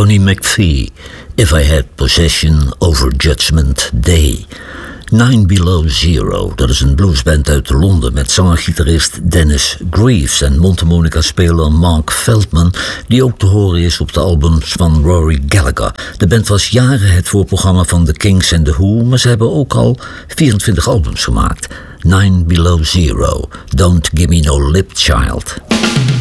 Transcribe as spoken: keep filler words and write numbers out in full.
Johnny McPhee, If I Had Possession Over Judgment Day. Nine Below Zero, dat is een bluesband uit Londen met zanger-gitarist Dennis Greaves en mondharmonica-speler Mark Feldman, die ook te horen is op de albums van Rory Gallagher. De band was jaren het voorprogramma van The Kings en The Who, maar ze hebben ook al vierentwintig albums gemaakt. Nine Below Zero, Don't Give Me No Lip Child.